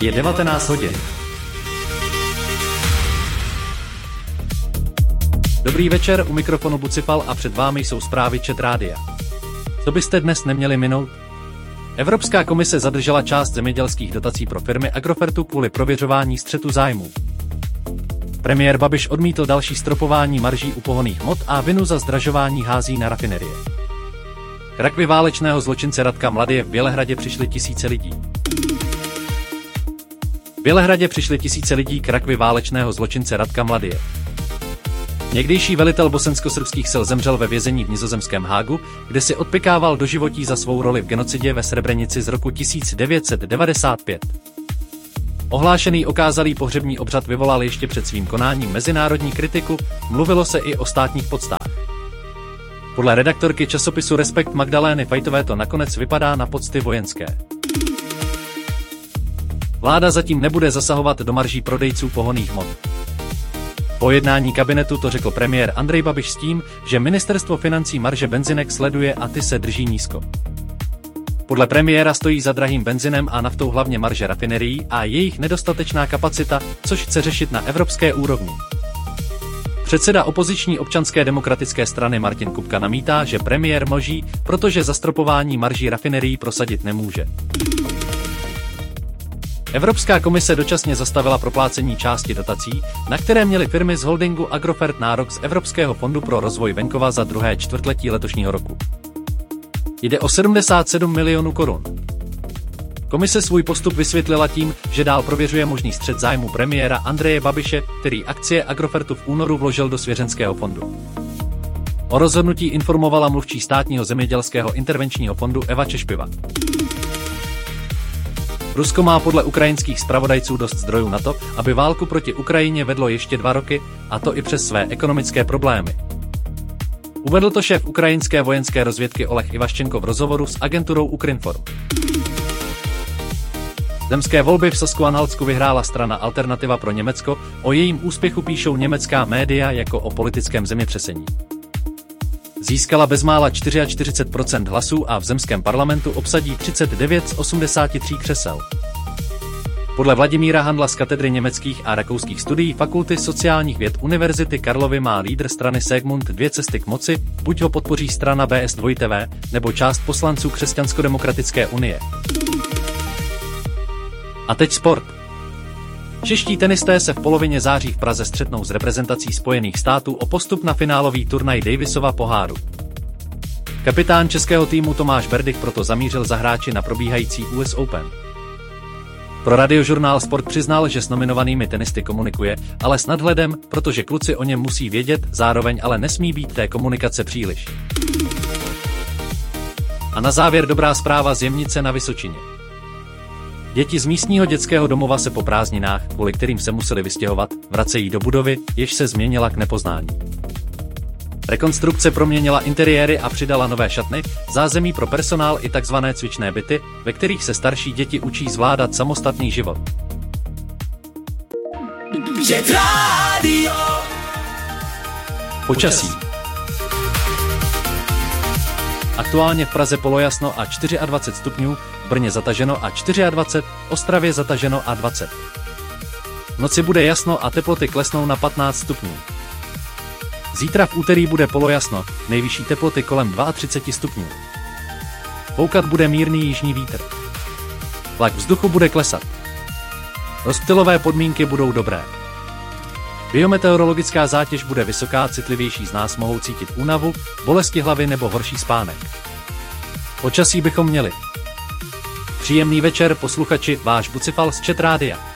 Je 19 hodin. Dobrý večer, u mikrofonu Bucifal a před vámi jsou zprávy Čet Rádia. Co byste dnes neměli minout? Evropská komise zadržela část zemědělských dotací pro firmy Agrofertu kvůli prověřování střetu zájmů. Premiér Babiš odmítl další stropování marží u pohonných hmot a vinu za zdražování hází na rafinerie. K rakvi válečného zločince Radka Mladyje v Bělehradě přišly tisíce lidí. V Bělehradě přišly tisíce lidí k rakvi válečného zločince Radka Mladyje. Někdejší velitel bosensko-srbských sil zemřel ve vězení v nizozemském Hágu, kde si odpykával doživotí za svou roli v genocidě ve Srebrenici z roku 1995. Ohlášený okázalý pohřební obřad vyvolal ještě před svým konáním mezinárodní kritiku, mluvilo se i o státních podstách. Podle redaktorky časopisu Respekt Magdalény Fajtové to nakonec vypadá na pocty vojenské. Vláda zatím nebude zasahovat do marží prodejců pohonných hmot. Po jednání kabinetu to řekl premiér Andrej Babiš s tím, že ministerstvo financí marže benzinek sleduje a ty se drží nízko. Podle premiéra stojí za drahým benzinem a naftou hlavně marže rafinerií a jejich nedostatečná kapacita, což chce řešit na evropské úrovni. Předseda opoziční Občanské demokratické strany Martin Kupka namítá, že premiér mlží, protože zastropování marží rafinerií prosadit nemůže. Evropská komise dočasně zastavila proplácení části dotací, na které měly firmy z holdingu Agrofert nárok z Evropského fondu pro rozvoj venkova za druhé čtvrtletí letošního roku. Jde o 77 milionů korun. Komise svůj postup vysvětlila tím, že dál prověřuje možný střet zájmu premiéra Andreje Babiše, který akcie Agrofertu v únoru vložil do svěřenského fondu. O rozhodnutí informovala mluvčí státního zemědělského intervenčního fondu Eva Češpiva. Rusko má podle ukrajinských zpravodajců dost zdrojů na to, aby válku proti Ukrajině vedlo ještě 2 roky, a to i přes své ekonomické problémy. Uvedl to šéf ukrajinské vojenské rozvědky Oleh Ivaščenko v rozhovoru s agenturou Ukrinform. Zemské volby v Sasku-Anhaltsku vyhrála strana Alternativa pro Německo, o jejím úspěchu píšou německá média jako o politickém zemětřesení. Získala bezmála 44% hlasů a v zemském parlamentu obsadí 39 z 83 křesel. Podle Vladimíra Handla z katedry německých a rakouských studií Fakulty sociálních věd Univerzity Karlovy má lídr strany Segmund 2 cesty k moci, buď ho podpoří strana BS2TV, nebo část poslanců Křesťansko-demokratické unie. A teď sport. Čeští tenisté se v polovině září v Praze střetnou s reprezentací Spojených států o postup na finálový turnaj Davisova poháru. Kapitán českého týmu Tomáš Berdych proto zamířil za hráči na probíhající US Open. Pro radiožurnál Sport přiznal, že s nominovanými tenisty komunikuje, ale s nadhledem, protože kluci o něm musí vědět, zároveň ale nesmí být té komunikace příliš. A na závěr dobrá zpráva z Jemnice na Vysočině. Děti z místního dětského domova se po prázdninách, kvůli kterým se museli vystěhovat, vracejí do budovy, jež se změnila k nepoznání. Rekonstrukce proměnila interiéry a přidala nové šatny, zázemí pro personál i tzv. Cvičné byty, ve kterých se starší děti učí zvládat samostatný život. Počasí. Aktuálně v Praze polojasno a 24 stupňů, v Brně zataženo a 24, Ostravě zataženo a 20. V noci bude jasno a teploty klesnou na 15 stupňů. Zítra v úterý bude polojasno, nejvyšší teploty kolem 32 stupňů. Foukat bude mírný jižní vítr. Tlak vzduchu bude klesat. Rozptylové podmínky budou dobré. Biometeorologická zátěž bude vysoká, citlivější z nás mohou cítit únavu, bolesti hlavy nebo horší spánek. Počasí bychom měli. Příjemný večer, posluchači, váš Bucifal z Čet Rádia.